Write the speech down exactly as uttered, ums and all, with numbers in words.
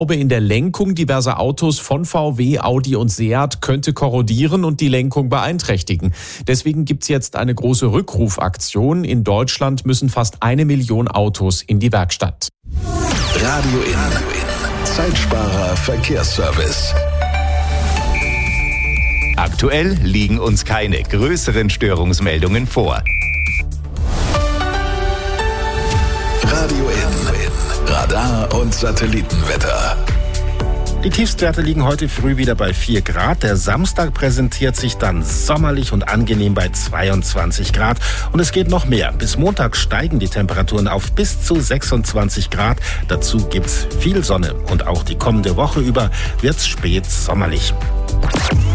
in der Lenkung diverser Autos von V W, Audi und Seat könnte korrodieren und die Lenkung beeinträchtigen. Deswegen gibt's jetzt eine große Rückrufaktion. In Deutschland müssen fast eine Million Autos in die Werkstatt. Radio In. Zeitsparer Verkehrsservice. Aktuell liegen uns keine größeren Störungsmeldungen vor. Radio In. Radar und Satellitenwetter. Die Tiefstwerte liegen heute früh wieder bei vier Grad. Der Samstag präsentiert sich dann sommerlich und angenehm bei zweiundzwanzig Grad. Und es geht noch mehr. Bis Montag steigen die Temperaturen auf bis zu sechsundzwanzig Grad. Dazu gibt's viel Sonne. Und auch die kommende Woche über wird's spät sommerlich.